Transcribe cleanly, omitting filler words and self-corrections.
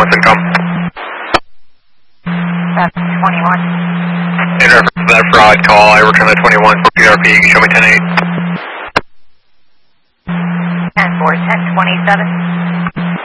what's income? That's 21. In reference to that fraud call, I return the 21 for PRP. You can show me 10-8. 10-4, 10-27.